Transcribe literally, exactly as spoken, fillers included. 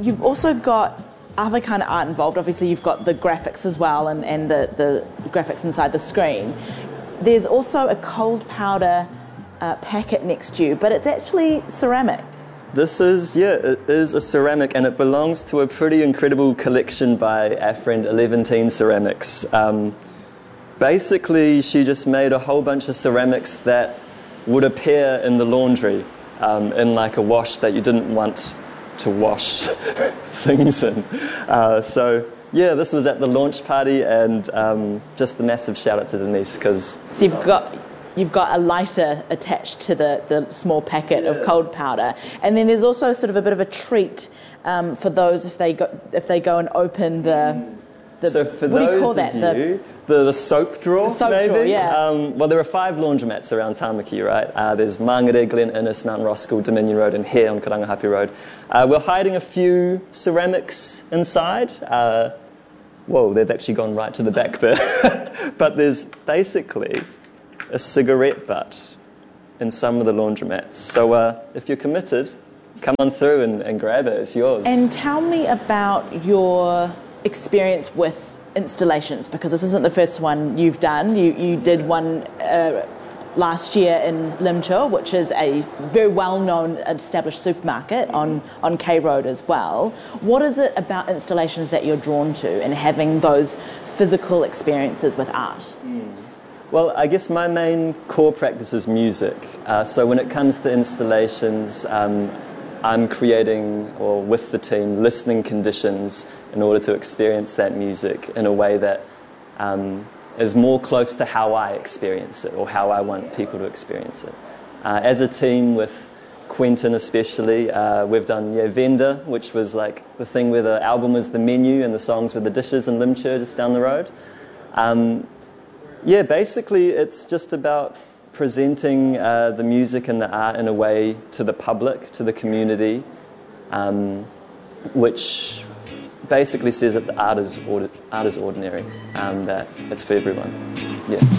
you've also got other kind of art involved. Obviously, you've got the graphics as well, and, and the, the graphics inside the screen. There's also a cold powder uh, packet next to you, but it's actually ceramic. This is, yeah, it is a ceramic, and it belongs to a pretty incredible collection by our friend Eleventeen Ceramics. Um, basically, she just made a whole bunch of ceramics that would appear in the laundry, um, in like a wash that you didn't want to wash things in. Uh, so, yeah, this was at the launch party, and um, just a massive shout out to Denise, because... So you've got... You've got a lighter attached to the, the small packet yeah. of cold powder, and then there's also sort of a bit of a treat um, for those if they go if they go and open the. the so for what those do you call of that? you, the, the, the soap drawer, the soap maybe. Drawer, yeah. Um, well, there are five laundromats around Tāmaki, right? Uh, there's Mangere, Glen Innes, Mount Roskill, Dominion Road, and here on Karangahape Road. Uh, we're hiding a few ceramics inside. Uh, whoa, they've actually gone right to the back there. But there's basically a cigarette butt in some of the laundromats. So uh, if you're committed, come on through and, and grab it. It's yours. And tell me about your experience with installations, because this isn't the first one you've done. You you did one uh, last year in Limchur, which is a very well-known established supermarket on, on K Road as well. What is it about installations that you're drawn to and having those physical experiences with art? Mm. Well, I guess my main core practice is music. Uh, so when it comes to installations, um, I'm creating, or with the team, listening conditions in order to experience that music in a way that um, is more close to how I experience it, or how I want people to experience it. Uh, as a team with Quentin especially, uh, we've done yeah, Vendor, which was like the thing where the album was the menu and the songs were the dishes in Limchur just down the road. Um, Yeah, basically it's just about presenting uh, the music and the art in a way to the public, to the community, um, which basically says that the art is, ordi- art is ordinary, um, that it's for everyone. Yeah.